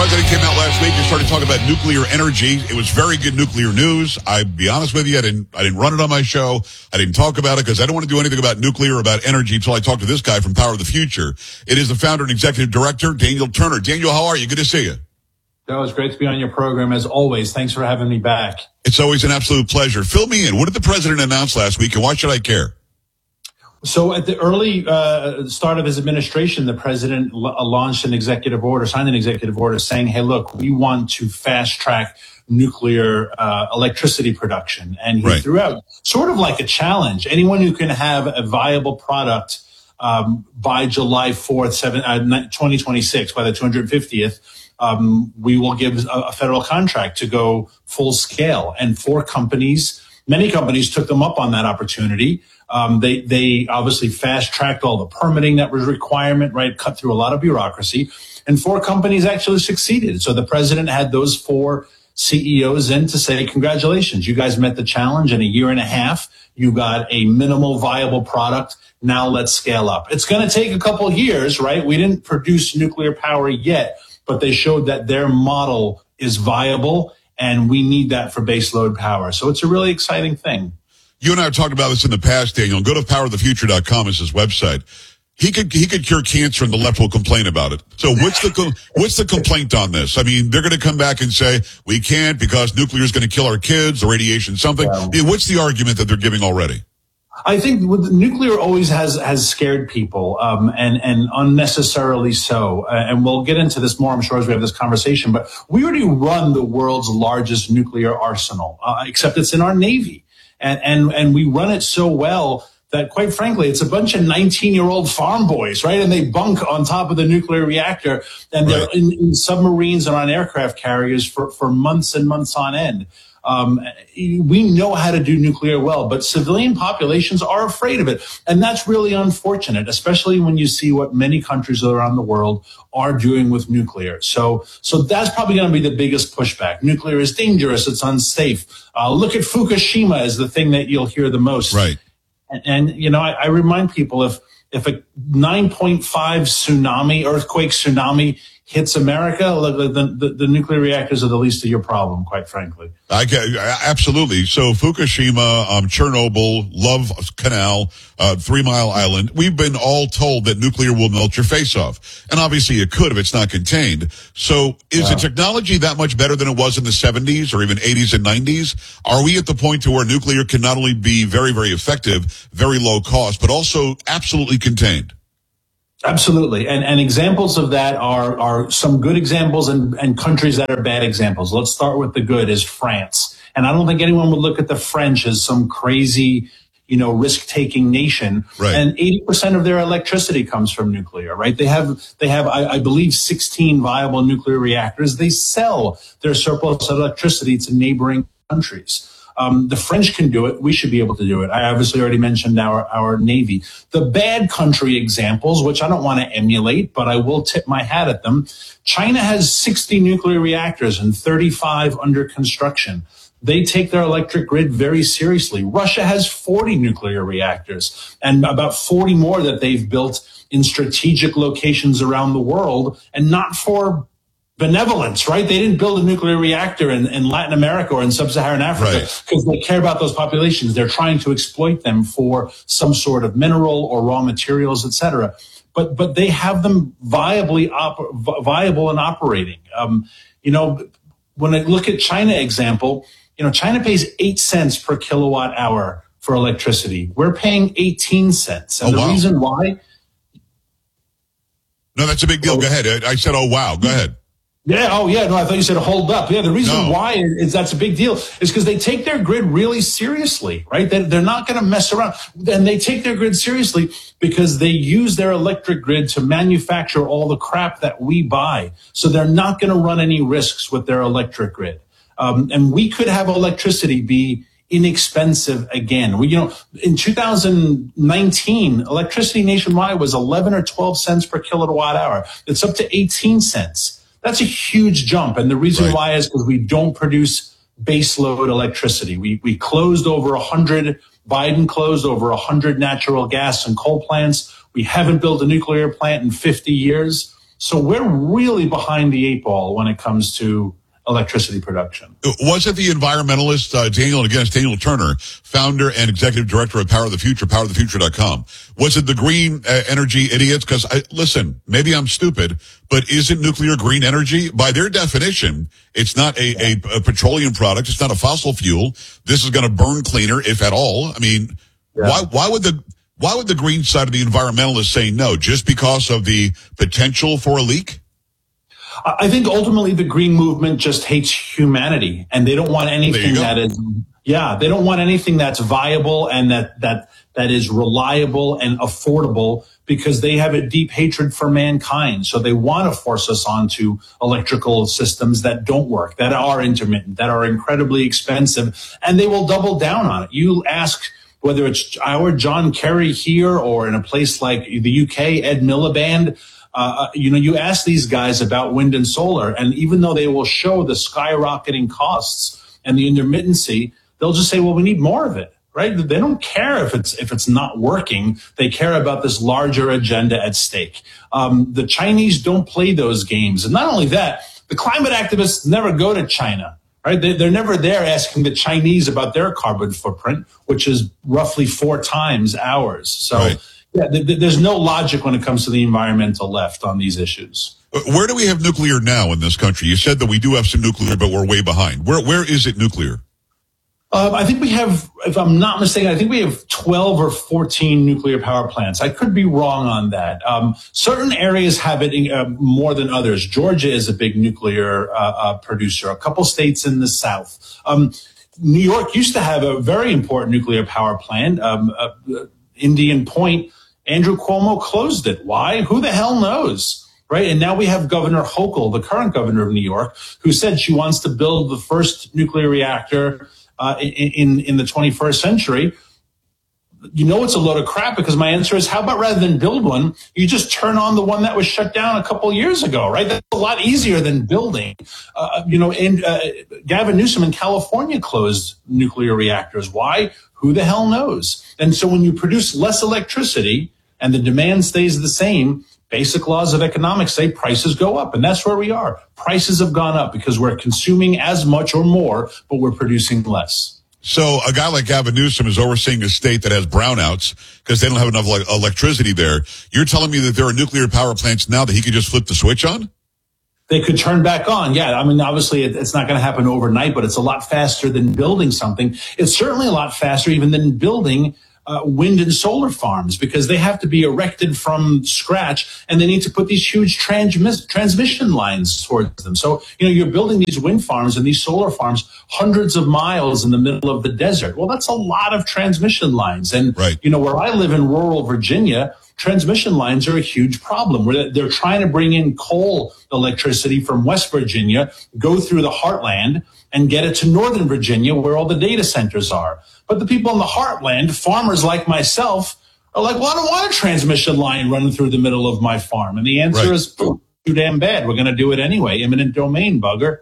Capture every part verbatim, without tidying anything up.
president came out last week and started talking about nuclear energy. It was very good nuclear news. I'll be honest with you, I didn't, I didn't run it on my show. I didn't talk about it because I don't want to do anything about nuclear or about energy until I talk to this guy from Power of the Future. It is the founder and executive director, Daniel Turner. Daniel, how are you? Good to see you. That was great to be on your program as always. Thanks for having me back. It's always an absolute pleasure. Fill me in. What did the president announce last week, and why should I care? So at the early uh, start of his administration, the president l- launched an executive order, signed an executive order saying, hey, look, we want to fast track nuclear uh, electricity production. And he right. threw out sort of like a challenge. Anyone who can have a viable product um, by July fourth, seven, uh, twenty twenty-six, by the two hundred fiftieth, um, we will give a, a federal contract to go full scale. And four companies, many companies took them up on that opportunity. Um, they, they obviously fast tracked all the permitting that was requirement, right? Cut through a lot of bureaucracy, and four companies actually succeeded. So the president had those four C E Os in to say, congratulations, you guys met the challenge in a year and a half. You got a minimal viable product. Now let's scale up. It's going to take a couple of years, right? We didn't produce nuclear power yet, but they showed that their model is viable, and we need that for baseload power. So it's a really exciting thing. You and I have talked about this in the past, Daniel. Go to power of the future dot com is his website. He could he could cure cancer, and the left will complain about it. So what's the what's the complaint on this? I mean, they're going to come back and say we can't because nuclear is going to kill our kids, or radiation, something. Yeah. I mean, what's the argument that they're giving already? I think with nuclear always has has scared people, um, and and unnecessarily so. Uh, and we'll get into this more, I'm sure, as we have this conversation. But we already run the world's largest nuclear arsenal, uh, except it's in our Navy. And, and, and we run it so well that, quite frankly, it's a bunch of nineteen-year-old farm boys, right? And they bunk on top of the nuclear reactor, and they're right. in, in submarines and on aircraft carriers for, for months and months on end. Um, we know how to do nuclear well, but civilian populations are afraid of it. And that's really unfortunate, especially when you see what many countries around the world are doing with nuclear. So, so that's probably going to be the biggest pushback. Nuclear is dangerous. It's unsafe. Uh, look at Fukushima as the thing that you'll hear the most. Right. And, and you know, I, I remind people if, if a nine point five tsunami, earthquake tsunami hits America, the, the, the nuclear reactors are the least of your problem, quite frankly. I can, absolutely. So Fukushima, um, Chernobyl, Love Canal, uh, Three Mile Island. We've been all told that nuclear will melt your face off. And obviously it could if it's not contained. So is wow. the technology that much better than it was in the seventies or even eighties and nineties? Are we at the point to where nuclear can not only be very, very effective, very low cost, but also absolutely contained? Absolutely. And, and examples of that are, are some good examples and, and countries that are bad examples. Let's start with the good is France. And I don't think anyone would look at the French as some crazy, you know, risk-taking nation. Right. And eighty percent of their electricity comes from nuclear, right? They have, they have, I, I believe, sixteen viable nuclear reactors. They sell their surplus electricity to neighboring countries. Um, the French can do it. We should be able to do it. I obviously already mentioned our, our Navy. The bad country examples, which I don't want to emulate, but I will tip my hat at them. China has sixty nuclear reactors and thirty-five under construction. They take their electric grid very seriously. Russia has forty nuclear reactors and about forty more that they've built in strategic locations around the world, and not for benevolence, right? They didn't build a nuclear reactor in, in Latin America or in sub-Saharan Africa because right. they care about those populations. They're trying to exploit them for some sort of mineral or raw materials, et cetera. But but they have them viably op- viable and operating. Um, you know, when I look at China example, you know, China pays eight cents per kilowatt hour for electricity. We're paying eighteen cents, and oh, the wow. reason why. No, that's a big deal. Go ahead. I said, oh wow. Go ahead. Yeah. Oh, yeah. No, I thought you said hold up. Yeah. The reason no. why is that's a big deal is because they take their grid really seriously, right? They, they're not going to mess around. And they take their grid seriously because they use their electric grid to manufacture all the crap that we buy. So they're not going to run any risks with their electric grid. Um, and we could have electricity be inexpensive again. We, you know, in two thousand nineteen, electricity nationwide was eleven or twelve cents per kilowatt hour. It's up to eighteen cents. That's a huge jump. And the reason right. why is because we don't produce baseload electricity. We we closed over one hundred, Biden closed over one hundred natural gas and coal plants. We haven't built a nuclear plant in fifty years. So we're really behind the eight ball when it comes to electricity production. Was it the environmentalist, uh, Daniel, and again, it's Daniel Turner, founder and executive director of Power of the Future, power of the future dot com. Was it the green uh, energy idiots? Because, I listen, maybe I'm stupid, but isn't nuclear green energy? By their definition, it's not a, a, a petroleum product. It's not a fossil fuel. This is going to burn cleaner, if at all. I mean, yeah. why, why would the, why would the green side of the environmentalists say no? Just because of the potential for a leak? I think ultimately the green movement just hates humanity, and they don't want anything that is, yeah, they don't want anything that's viable and that, that, that is reliable and affordable, because they have a deep hatred for mankind. So they want to force us onto electrical systems that don't work, that are intermittent, that are incredibly expensive, and they will double down on it. You ask whether it's our John Kerry here or in a place like the U K, Ed Miliband, Uh, you know, you ask these guys about wind and solar, and even though they will show the skyrocketing costs and the intermittency, they'll just say, well, we need more of it, right? They don't care if it's if it's not working. They care about this larger agenda at stake. Um, the Chinese don't play those games. And not only that, the climate activists never go to China, right? They, they're never there asking the Chinese about their carbon footprint, which is roughly four times ours. So. Right. Yeah, there's no logic when it comes to the environmental left on these issues. Where do we have nuclear now in this country? You said that we do have some nuclear, but we're way behind. Where Where is it nuclear? Uh, I think we have, if I'm not mistaken, I think we have twelve or fourteen nuclear power plants. I could be wrong on that. Um, certain areas have it uh, more than others. Georgia is a big nuclear uh, uh, producer. A couple states in the South. Um, New York used to have a very important nuclear power plant, um, uh, Indian Point. Andrew Cuomo closed it. Why? Who the hell knows, right? And now we have Governor Hochul, the current governor of New York, who said she wants to build the first nuclear reactor uh, in, in the twenty-first century. You know it's a load of crap, because my answer is, how about rather than build one, you just turn on the one that was shut down a couple years ago, right? That's a lot easier than building. Uh, you know, and uh, Gavin Newsom in California closed nuclear reactors. Why? Who the hell knows? And so when you produce less electricity and the demand stays the same, basic laws of economics say prices go up. And that's where we are. Prices have gone up because we're consuming as much or more, but we're producing less. So a guy like Gavin Newsom is overseeing a state that has brownouts because they don't have enough like, electricity there. You're telling me that there are nuclear power plants now that he could just flip the switch on? They could turn back on. Yeah, I mean, obviously it, it's not going to happen overnight, but it's a lot faster than building something. It's certainly a lot faster even than building uh, wind and solar farms, because they have to be erected from scratch, and they need to put these huge transmis- transmission lines towards them. So, you know, you're building these wind farms and these solar farms hundreds of miles in the middle of the desert. Well, that's a lot of transmission lines. And, right. you know, where I live in rural Virginia, transmission lines are a huge problem, where they're trying to bring in coal electricity from West Virginia, go through the heartland, and get it to Northern Virginia, where all the data centers are. But the people in the heartland, farmers like myself, are like, well, I don't want a transmission line running through the middle of my farm. And the answer right. is too damn bad. We're going to do it anyway. Eminent domain, bugger.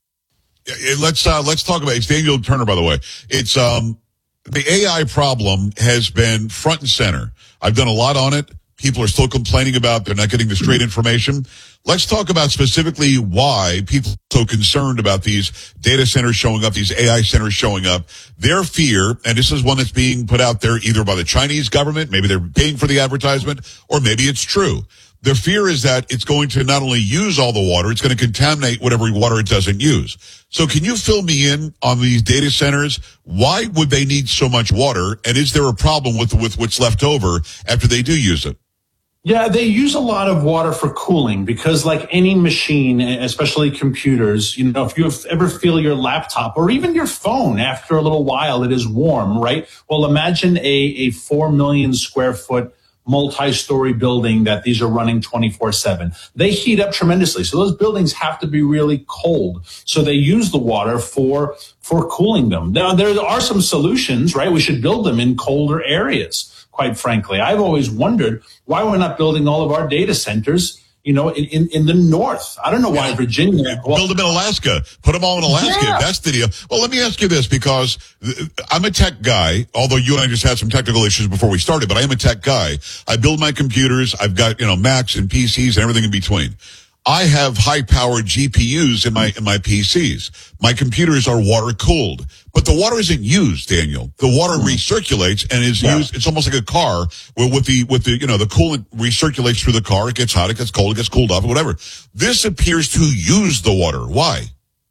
Let's uh, let's talk about it. It's Daniel Turner, by the way. It's um the A I problem has been front and center. I've done a lot on it. People are still complaining about they're not getting the straight information. Let's talk about specifically why people are so concerned about these data centers showing up, these A I centers showing up. Their fear, and this is one that's being put out there either by the Chinese government, maybe they're paying for the advertisement, or maybe it's true. Their fear is that it's going to not only use all the water, it's going to contaminate whatever water it doesn't use. So can you fill me in on these data centers? Why would they need so much water? And is there a problem with, with what's left over after they do use it? Yeah, they use a lot of water for cooling, because like any machine, especially computers, you know, if you ever feel your laptop or even your phone, after a little while, it is warm, right? Well, imagine a, a four million square foot multi-story building that these are running twenty-four seven. They heat up tremendously. So those buildings have to be really cold. So they use the water for, for cooling them. Now, there are some solutions, right? We should build them in colder areas. Quite frankly, I've always wondered why we're not building all of our data centers you know, in, in, in the north. I don't know why yeah. Virginia. Well, build them in Alaska. Put them all in Alaska. Yeah. That's the deal. Well, let me ask you this, because I'm a tech guy, although you and I just had some technical issues before we started, but I am a tech guy. I build my computers. I've got, you know, Macs and P Cs and everything in between. I have high-powered G P Us in my in my P Cs. My computers are water-cooled, but the water isn't used, Daniel. The water recirculates and is Yeah. used. It's almost like a car where with the with the you know the coolant recirculates through the car. It gets hot, it gets cold, it gets cooled off, whatever. This appears to use the water. Why?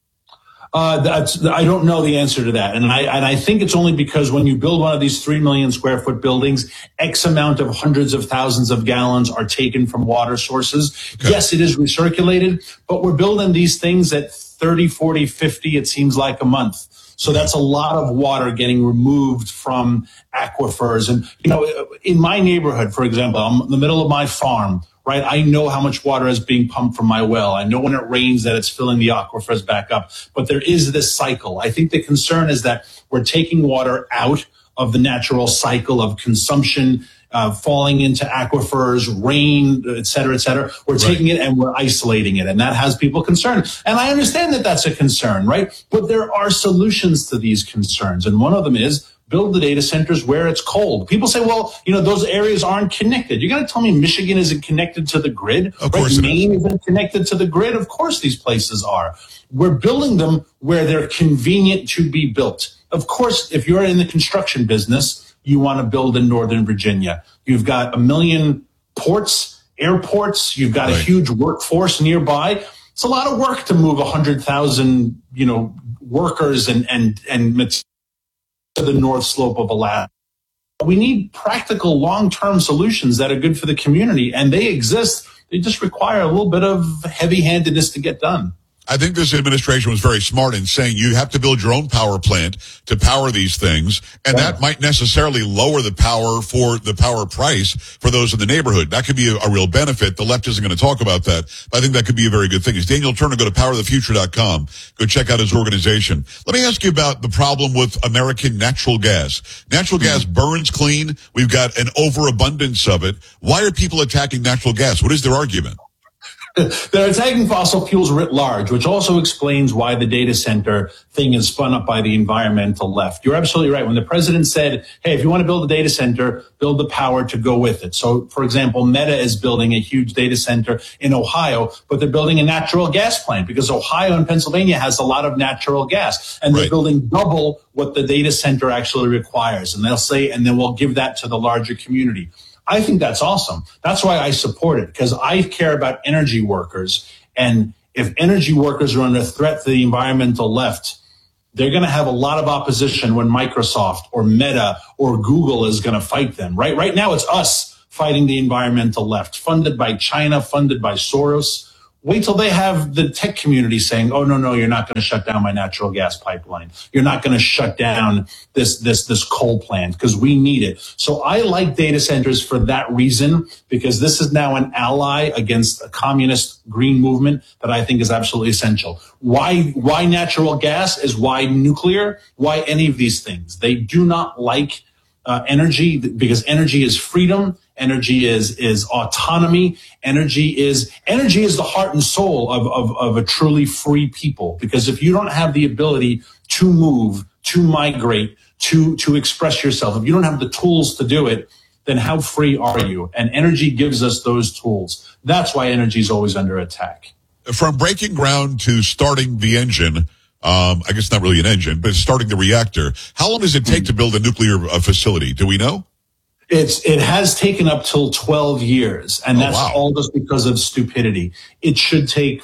Uh, that's, I don't know the answer to that. And I, and I think it's only because when you build one of these three million square foot buildings, X amount of hundreds of thousands of gallons are taken from water sources. Okay. Yes, it is recirculated, but we're building these things at thirty, forty, fifty, it seems like a month. So that's a lot of water getting removed from aquifers. And, you know, in my neighborhood, for example, I'm in the middle of my farm, right? I know how much water is being pumped from my well. I know when it rains that it's filling the aquifers back up. But there is this cycle. I think the concern is that we're taking water out of the natural cycle of consumption, uh, falling into aquifers, rain, et cetera, et cetera. We're right. taking it and we're isolating it. And that has people concerned. And I understand that that's a concern, right? But there are solutions to these concerns. And one of them is build the data centers where it's cold. People say, well, you know, those areas aren't connected. You're going to tell me Michigan isn't connected to the grid? Of course, right? Maine isn't connected to the grid? Of course these places are. We're building them where they're convenient to be built. Of course, if you're in the construction business, you want to build in Northern Virginia. You've got a million ports, airports. You've got right. a huge workforce nearby. It's a lot of work to move one hundred thousand, you know, workers and, and, and materials to the north slope of Alaska. We need practical long-term solutions that are good for the community, and they exist. They just require a little bit of heavy-handedness to get done. I think this administration was very smart in saying you have to build your own power plant to power these things, and yeah. that might necessarily lower the power for the power price for those in the neighborhood. That could be a, a real benefit. The left isn't going to talk about that, but I think that could be a very good thing. It's Daniel Turner. Go to power the future dot com. Go check out his organization. Let me ask you about the problem with American natural gas. Natural mm-hmm. gas burns clean. We've got an overabundance of it. Why are people attacking natural gas? What is their argument? They're attacking fossil fuels writ large, which also explains why the data center thing is spun up by the environmental left. You're absolutely right. When the president said, hey, if you want to build a data center, build the power to go with it. So, for example, Meta is building a huge data center in Ohio, but they're building a natural gas plant because Ohio and Pennsylvania has a lot of natural gas, and they're right. building double what the data center actually requires. And they'll say, and then we'll give that to the larger community. I think that's awesome. That's why I support it, because I care about energy workers. And if energy workers are under threat to the environmental left, they're going to have a lot of opposition when Microsoft or Meta or Google is going to fight them. Right, right now, it's us fighting the environmental left, funded by China, funded by Soros. Wait till they have the tech community saying, oh, no, no, you're not going to shut down my natural gas pipeline. You're not going to shut down this, this, this coal plant because we need it. So I like data centers for that reason, because this is now an ally against a communist green movement that I think is absolutely essential. Why, why natural gas is why nuclear, why any of these things. They do not like uh, energy because energy is freedom. Energy is, is autonomy. Energy is, energy is the heart and soul of, of, of a truly free people. Because if you don't have the ability to move, to migrate, to, to express yourself, if you don't have the tools to do it, then how free are you? And energy gives us those tools. That's why energy is always under attack. From breaking ground to starting the engine, um, I guess not really an engine, but starting the reactor, how long does it take mm-hmm. to build a nuclear uh, facility? Do we know? It's, it has taken up till twelve years, and that's oh, wow. all just because of stupidity. It should take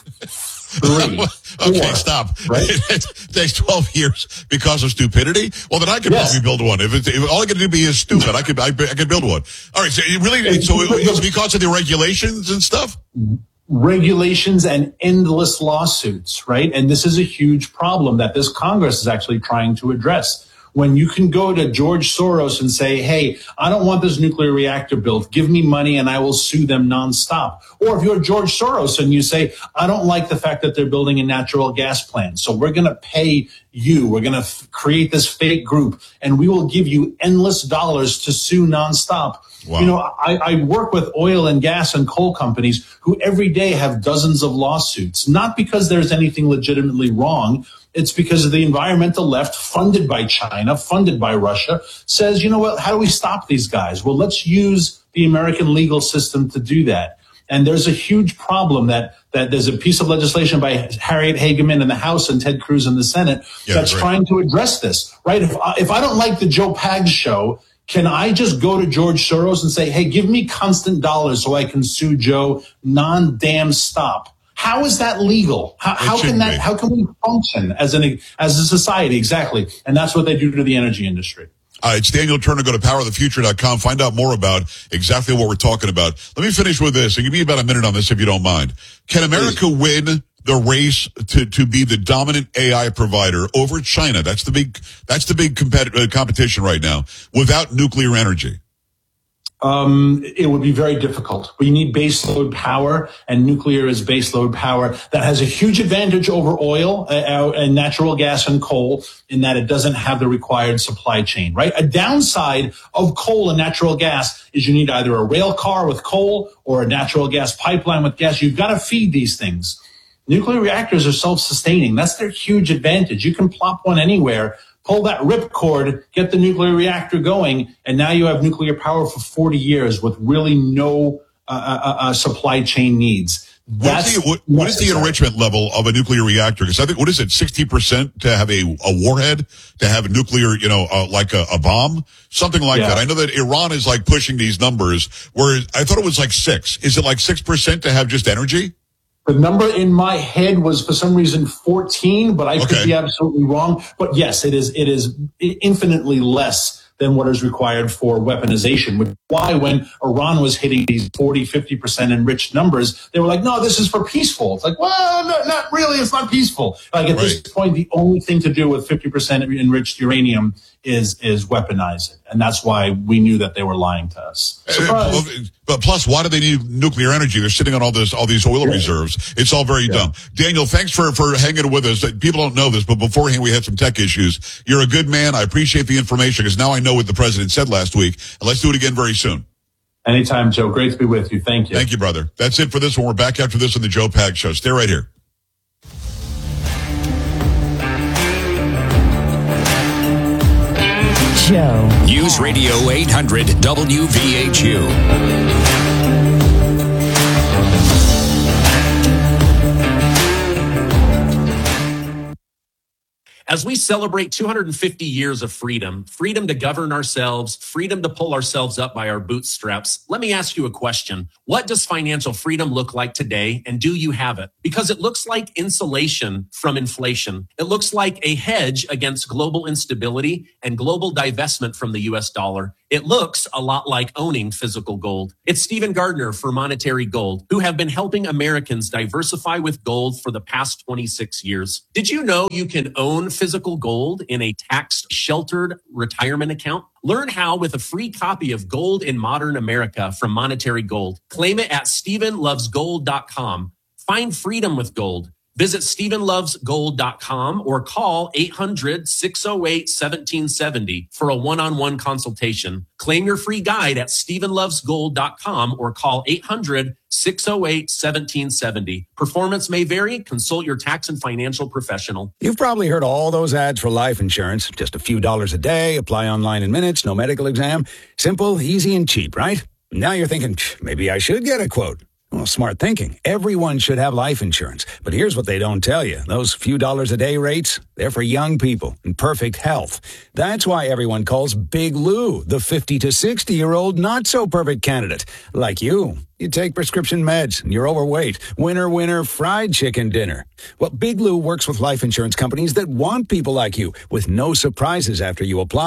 three. okay, four, stop. Right? It takes twelve years because of stupidity? Well, then I could yes. probably build one. If, it, if all I got to do is stupid, I could, I, I could build one. All right, so it really, it's, so it's because of the regulations and stuff? Regulations and endless lawsuits, right? And this is a huge problem that this Congress is actually trying to address. when you can go to George Soros and say, hey, I don't want this nuclear reactor built. Give me money and I will sue them nonstop. Or if you're George Soros and you say, I don't like the fact that they're building a natural gas plant, so we're going to pay you. We're going to f- create this fake group and we will give you endless dollars to sue nonstop. Wow. You know, I, I work with oil and gas and coal companies who every day have dozens of lawsuits, not because there's anything legitimately wrong. It's because of the environmental left, funded by China, funded by Russia, says, you know what, how do we stop these guys? Well, let's use the American legal system to do that. And there's a huge problem that that there's a piece of legislation by Harriet Hageman in the House and Ted Cruz in the Senate yeah, that's right. trying to address this, right? If I, if I don't like the Joe Pags show, can I just go to George Soros and say, hey, give me constant dollars so I can sue Joe non-damn stop? How is that legal? How, how can that? Be. How can we function as an as a society? Exactly, and that's what they do to the energy industry. Uh, it's Daniel Turner. Go to power of the future dot com. Find out more about exactly what we're talking about. Let me finish with this, and give me about a minute on this if you don't mind. Can America Please. win the race to to be the dominant A I provider over China? That's the big that's the big compet- uh, competition right now. Without nuclear energy. Um, it would be very difficult. We need baseload power, and nuclear is baseload power that has a huge advantage over oil uh, and natural gas and coal in that it doesn't have the required supply chain, right? A downside of coal and natural gas is you need either a rail car with coal or a natural gas pipeline with gas. You've got to feed these things. Nuclear reactors are self-sustaining. That's their huge advantage. You can plop one anywhere, pull that ripcord, get the nuclear reactor going, and now you have nuclear power for forty years with really no uh, uh, uh, supply chain needs. That's what is, the, what, what is the enrichment level of a nuclear reactor? Because I think, what is it, sixty percent to have a, a warhead, to have a nuclear, you know, uh, like a, a bomb? Something like yeah. that. I know that Iran is like pushing these numbers, where I thought it was like six. Is it like six percent to have just energy? The number in my head was for some reason fourteen, but I okay. could be absolutely wrong. But yes, it is, it is infinitely less than what is required for weaponization, which is why when Iran was hitting these forty, fifty percent enriched numbers, they were like, no, this is for peaceful. It's like, well, no, not really. It's not peaceful. Like at right. this point, the only thing to do with fifty percent enriched uranium is, is weaponize it. And that's why we knew that they were lying to us. Surprise. But plus, why do they need nuclear energy? They're sitting on all this, all these oil yeah. reserves. It's all very yeah. dumb. Daniel, thanks for, for hanging with us. People don't know this, but beforehand we had some tech issues. You're a good man. I appreciate the information because now I know what the president said last week. And let's do it again very soon. Anytime, Joe. Great to be with you. Thank you. Thank you, brother. That's it for this one. We're back after this on the Joe Pags Show. Stay right here. Joe. News Radio eight hundred W V H U. As we celebrate two hundred fifty years of freedom, freedom to govern ourselves, freedom to pull ourselves up by our bootstraps, let me ask you a question. What does financial freedom look like today, and do you have it? Because it looks like insulation from inflation. It looks like a hedge against global instability and global divestment from the U S dollar. It looks a lot like owning physical gold. It's Stephen Gardner for Monetary Gold, who have been helping Americans diversify with gold for the past twenty-six years. Did you know you can own physical gold in a tax-sheltered retirement account? Learn how with a free copy of Gold in Modern America from Monetary Gold. Claim it at stephen loves gold dot com. Find freedom with gold. Visit stephen loves gold dot com or call eight hundred, six oh eight, one seven seven oh for a one-on-one consultation. Claim your free guide at stephen loves gold dot com or call eight hundred, six oh eight, one seven seven oh. Performance may vary. Consult your tax and financial professional. You've probably heard all those ads for life insurance. Just a few dollars a day, apply online in minutes, no medical exam. Simple, easy, and cheap, right? Now you're thinking, maybe I should get a quote. Well, smart thinking. Everyone should have life insurance. But here's what they don't tell you. Those few dollars a day rates, they're for young people in perfect health. That's why everyone calls Big Lou the fifty to sixty-year-old not-so-perfect candidate. Like you. You take prescription meds and you're overweight. Winner, winner, fried chicken dinner. Well, Big Lou works with life insurance companies that want people like you with no surprises after you apply.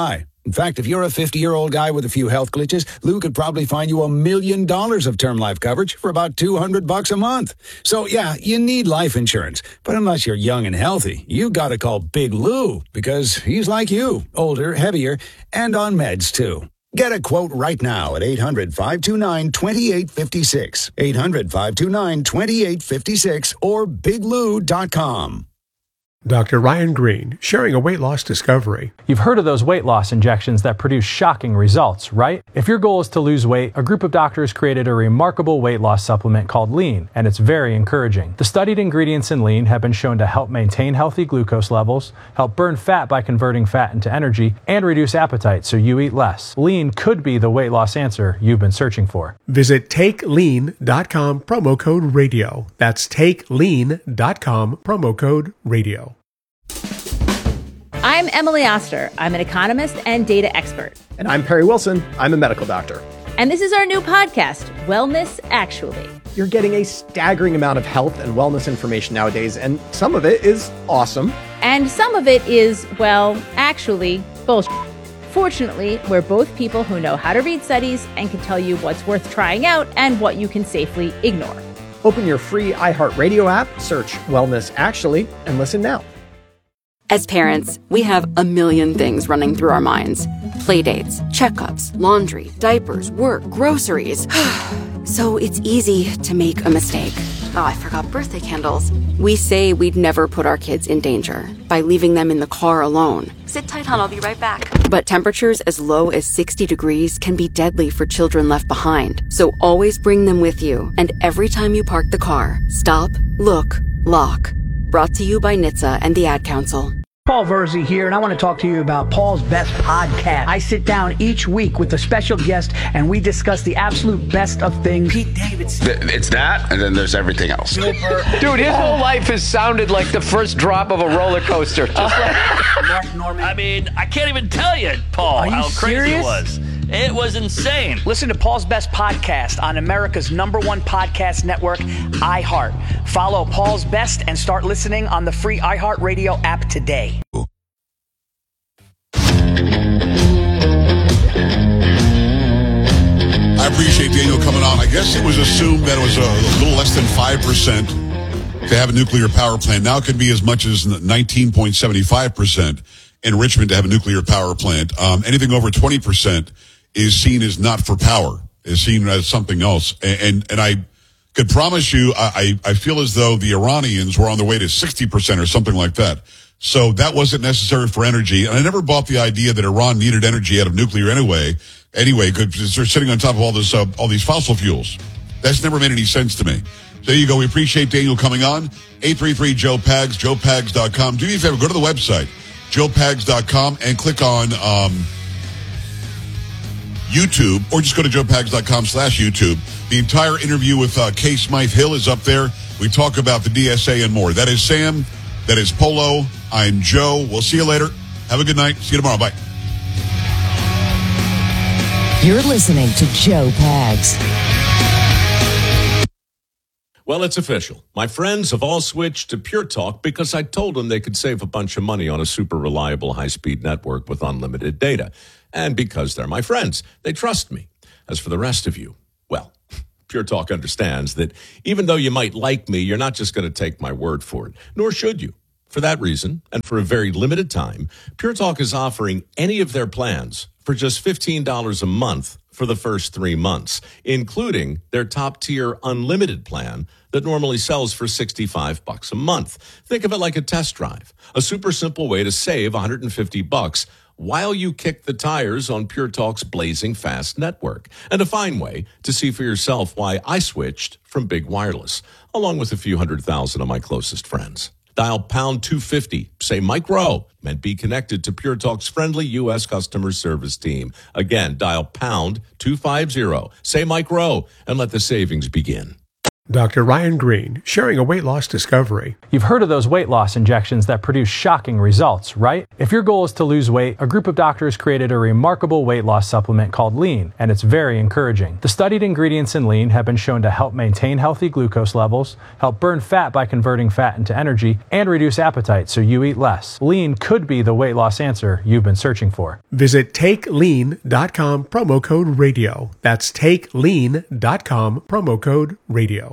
In fact, if you're a fifty-year-old guy with a few health glitches, Lou could probably find you a million dollars of term life coverage for about two hundred bucks a month. So yeah, you need life insurance. But unless you're young and healthy, you gotta call Big Lou, because he's like you, older, heavier, and on meds too. Get a quote right now at eight hundred, five two nine, two eight five six, eight hundred, five two nine, two eight five six, or big lou dot com. Doctor Ryan Green, sharing a weight loss discovery. You've heard of those weight loss injections that produce shocking results, right? If your goal is to lose weight, a group of doctors created a remarkable weight loss supplement called Lean, and it's very encouraging. The studied ingredients in Lean have been shown to help maintain healthy glucose levels, help burn fat by converting fat into energy, and reduce appetite so you eat less. Lean could be the weight loss answer you've been searching for. Visit take lean dot com, promo code radio. That's take lean dot com, promo code radio. I'm Emily Oster. I'm an economist and data expert. And I'm Perry Wilson. I'm a medical doctor. And this is our new podcast, Wellness Actually. You're getting a staggering amount of health and wellness information nowadays, and some of it is awesome. And some of it is, well, actually, bullshit. Fortunately, we're both people who know how to read studies and can tell you what's worth trying out and what you can safely ignore. Open your free iHeartRadio app, search Wellness Actually, and listen now. As parents, we have a million things running through our minds. Playdates, checkups, laundry, diapers, work, groceries. So it's easy to make a mistake. Oh, I forgot birthday candles. We say we'd never put our kids in danger by leaving them in the car alone. Sit tight, hon, I'll be right back. But temperatures as low as sixty degrees can be deadly for children left behind. So always bring them with you. And every time you park the car, stop, look, lock. Brought to you by N H T S A and the Ad Council. Paul Verzi here, and I want to talk to you about Paul's Best Podcast. I sit down each week with a special guest, and we discuss the absolute best of things. Pete Davidson. It's that, and then there's everything else. Dude, his whole life has sounded like the first drop of a roller coaster. Just like Mark Norman. I mean, I can't even tell you, Paul, Are you how crazy serious? it was. It was insane. Listen to Paul's Best Podcast on America's number one podcast network, iHeart. Follow Paul's Best and start listening on the free iHeartRadio app today. I appreciate Daniel coming on. I guess it was assumed that it was a little less than five percent to have a nuclear power plant. Now it can be as much as nineteen point seven five percent enrichment to have a nuclear power plant. Um, anything over twenty percent is seen as not for power, is seen as something else. And, and, and I could promise you, I, I feel as though the Iranians were on their way to sixty percent or something like that. So that wasn't necessary for energy. And I never bought the idea that Iran needed energy out of nuclear anyway, anyway, because they're sitting on top of all this, uh, all these fossil fuels. That's never made any sense to me. So there you go. We appreciate Daniel coming on. eight three three Joe Pags, joe pags dot com. Do me a favor, go to the website, joe pags dot com, and click on um, YouTube, or just go to joe pags dot com slash YouTube. The entire interview with uh, Kay Smythe Hill is up there. We talk about the D S A and more. That is Sam. That is Polo. I'm Joe. We'll see you later. Have a good night. See you tomorrow. Bye. You're listening to Joe Pags. Well, it's official. My friends have all switched to Pure Talk because I told them they could save a bunch of money on a super reliable high-speed network with unlimited data. And because they're my friends, they trust me. As for the rest of you, well, Pure Talk understands that even though you might like me, you're not just going to take my word for it, nor should you. For that reason, and for a very limited time, Pure Talk is offering any of their plans for just fifteen dollars a month for the first three months, including their top-tier unlimited plan that normally sells for sixty-five bucks a month. Think of it like a test drive, a super simple way to save one hundred fifty bucks while you kick the tires on Pure Talk's blazing fast network, and a fine way to see for yourself why I switched from Big Wireless, along with a few hundred thousand of my closest friends. Dial pound two fifty, say Mike Rowe, and be connected to Pure Talk's friendly U S customer service team. Again, dial pound two fifty, say Mike Rowe, and let the savings begin. Doctor Ryan Green, sharing a weight loss discovery. You've heard of those weight loss injections that produce shocking results, right? If your goal is to lose weight, a group of doctors created a remarkable weight loss supplement called Lean, and it's very encouraging. The studied ingredients in Lean have been shown to help maintain healthy glucose levels, help burn fat by converting fat into energy, and reduce appetite so you eat less. Lean could be the weight loss answer you've been searching for. Visit take lean dot com, promo code radio. That's take lean dot com, promo code radio.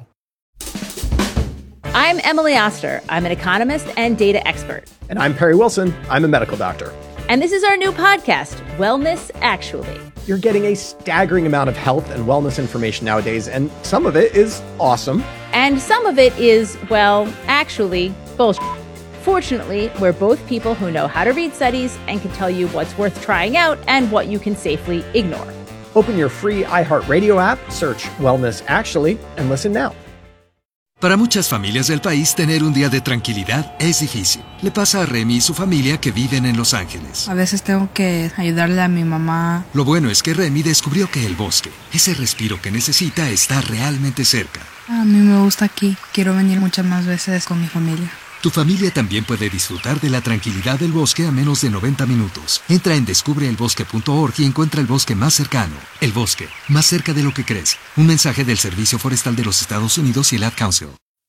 I'm Emily Oster. I'm an economist and data expert. And I'm Perry Wilson. I'm a medical doctor. And this is our new podcast, Wellness Actually. You're getting a staggering amount of health and wellness information nowadays, and some of it is awesome. And some of it is, well, actually, bullshit. Fortunately, we're both people who know how to read studies and can tell you what's worth trying out and what you can safely ignore. Open your free iHeartRadio app, search Wellness Actually, and listen now. Para muchas familias del país, tener un día de tranquilidad es difícil. Le pasa a Remy y su familia que viven en Los Ángeles. A veces tengo que ayudarle a mi mamá. Lo bueno es que Remy descubrió que el bosque, ese respiro que necesita, está realmente cerca. A mí me gusta aquí. Quiero venir muchas más veces con mi familia. Tu familia también puede disfrutar de la tranquilidad del bosque a menos de noventa minutos. Entra en descubre el bosque punto org y encuentra el bosque más cercano. El bosque, más cerca de lo que crees. Un mensaje del Servicio Forestal de los Estados Unidos y el Ad Council.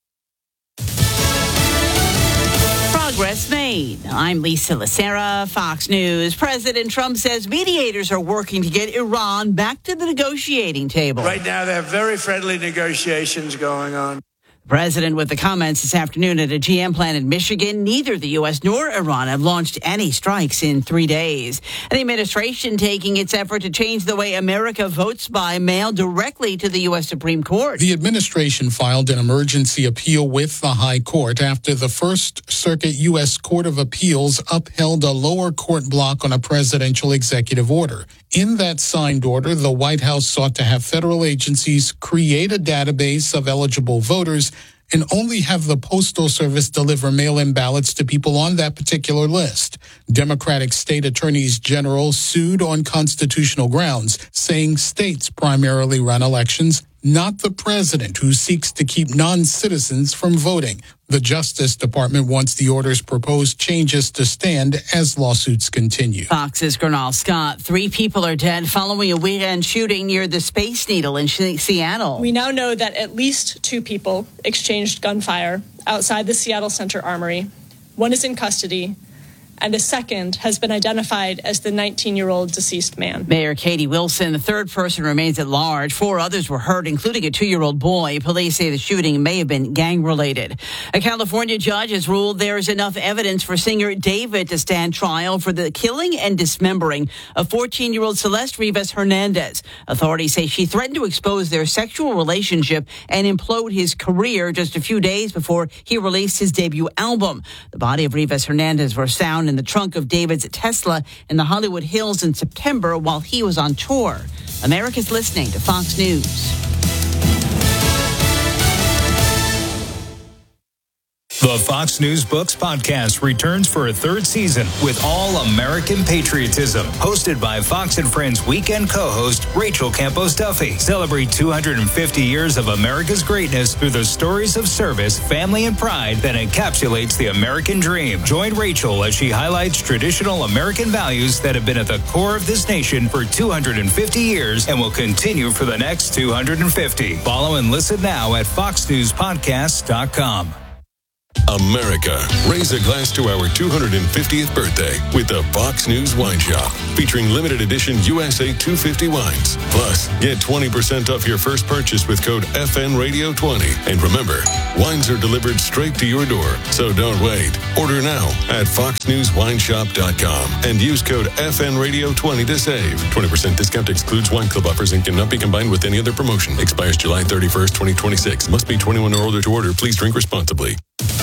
Progress made. I'm Lisa Lacera, Fox News. President Trump says mediators are working to get Iran back to the negotiating table. Right now, they have very friendly negotiations going on. President with the comments this afternoon at a G M plant in Michigan. Neither the U S nor Iran have launched any strikes in three days. And the administration taking its effort to change the way America votes by mail directly to the U S Supreme Court. The administration filed an emergency appeal with the High Court after the First Circuit U S Court of Appeals upheld a lower court block on a presidential executive order. In that signed order, the White House sought to have federal agencies create a database of eligible voters and only have the Postal Service deliver mail-in ballots to people on that particular list. Democratic state attorneys general sued on constitutional grounds, saying states primarily run elections, not the president, who seeks to keep non-citizens from voting. The Justice Department wants the order's proposed changes to stand as lawsuits continue. Fox's Gernal Scott. Three people are dead following a weekend shooting near the Space Needle in Seattle. We now know that at least two people exchanged gunfire outside the Seattle Center Armory. One is in custody, and a second has been identified as the nineteen-year-old deceased man. Mayor Katie Wilson, the third person, remains at large. Four others were hurt, including a two-year-old boy. Police say the shooting may have been gang-related. A California judge has ruled there is enough evidence for singer David to stand trial for the killing and dismembering of fourteen-year-old Celeste Rivas Hernandez. Authorities say she threatened to expose their sexual relationship and implode his career just a few days before he released his debut album. The body of Rivas Hernandez was found in the trunk of David's Tesla in the Hollywood Hills in September while he was on tour. America's listening to Fox News. The Fox News Books podcast returns for a third season with All American Patriotism, hosted by Fox and Friends weekend co-host Rachel Campos Duffy. Celebrate two hundred fifty years of America's greatness through the stories of service, family, and pride that encapsulates the American dream. Join Rachel as she highlights traditional American values that have been at the core of this nation for two hundred fifty years and will continue for the next two hundred fifty. Follow and listen now at fox news podcast dot com. America, raise a glass to our two hundred fiftieth birthday with the Fox News Wine Shop, featuring limited edition U S A two fifty wines. Plus, get twenty percent off your first purchase with code F N Radio twenty. And remember, wines are delivered straight to your door, so don't wait. Order now at fox news wine shop dot com and use code F N Radio twenty to save. twenty percent discount excludes wine club offers and cannot be combined with any other promotion. Expires July thirty-first, twenty twenty-six. Must be twenty-one or older to order. Please drink responsibly.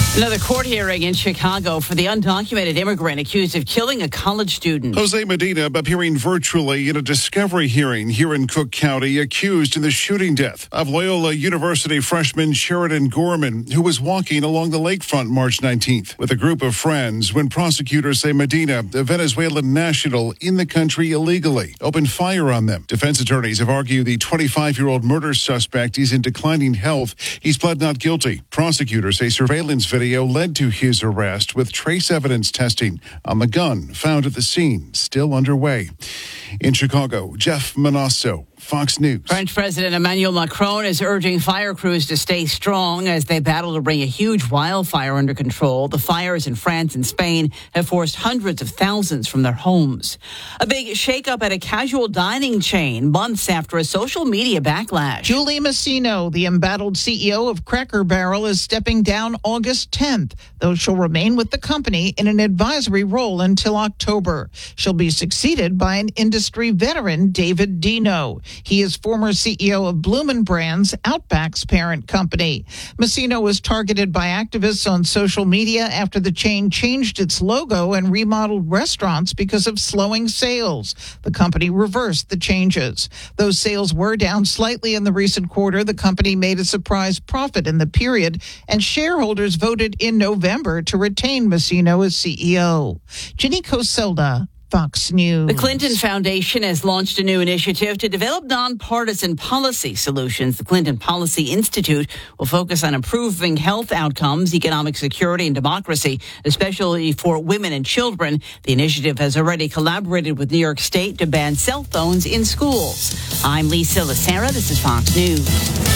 Another court hearing in Chicago for the undocumented immigrant accused of killing a college student. Jose Medina appearing virtually in a discovery hearing here in Cook County, accused in the shooting death of Loyola University freshman Sheridan Gorman, who was walking along the lakefront March nineteenth with a group of friends when prosecutors say Medina, a Venezuelan national in the country illegally, opened fire on them. Defense attorneys have argued the twenty-five-year-old murder suspect is in declining health. He's pled not guilty. Prosecutors say surveillance video Video led to his arrest, with trace evidence testing on the gun found at the scene still underway. In Chicago, Jeff Manasso, Fox News. French President Emmanuel Macron is urging fire crews to stay strong as they battle to bring a huge wildfire under control. The fires in France and Spain have forced hundreds of thousands from their homes. A big shakeup at a casual dining chain months after a social media backlash. Julie Masino, the embattled C E O of Cracker Barrel, is stepping down August tenth, though she'll remain with the company in an advisory role until October. She'll be succeeded by an industry veteran, David Dino. He is former C E O of Bloomin' Brands, Outback's parent company. Masino was targeted by activists on social media after the chain changed its logo and remodeled restaurants because of slowing sales. The company reversed the changes. Those sales were down slightly in the recent quarter. The company made a surprise profit in the period, and shareholders voted in November to retain Masino as C E O. Ginny Coselda, Fox News. The Clinton Foundation has launched a new initiative to develop nonpartisan policy solutions. The Clinton Policy Institute will focus on improving health outcomes, economic security, and democracy, especially for women and children. The initiative has already collaborated with New York State to ban cell phones in schools. I'm Lisa Lacera. This is Fox News.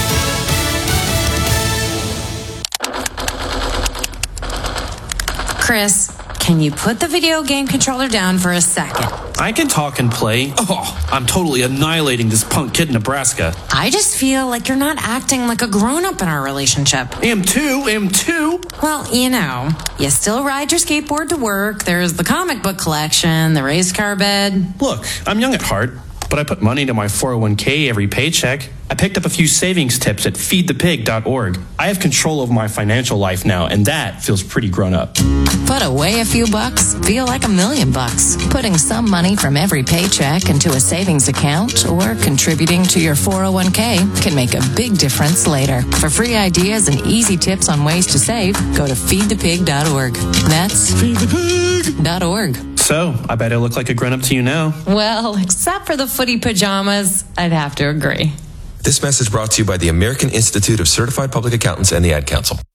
Chris, can you put the video game controller down for a second? I can talk and play. Oh, I'm totally annihilating this punk kid in Nebraska. I just feel like you're not acting like a grown-up in our relationship. Am too, am too. Well, you know, you still ride your skateboard to work. There's the comic book collection, the race car bed. Look, I'm young at heart, but I put money into my four oh one k every paycheck. I picked up a few savings tips at feed the pig dot org. I have control over my financial life now, and that feels pretty grown up. Put away a few bucks, feel like a million bucks. Putting some money from every paycheck into a savings account or contributing to your four oh one k can make a big difference later. For free ideas and easy tips on ways to save, go to feed the pig dot org. That's feed the pig dot org. So, I bet I look like a grown-up to you now. Well, except for the footy pajamas, I'd have to agree. This message brought to you by the American Institute of Certified Public Accountants and the Ad Council.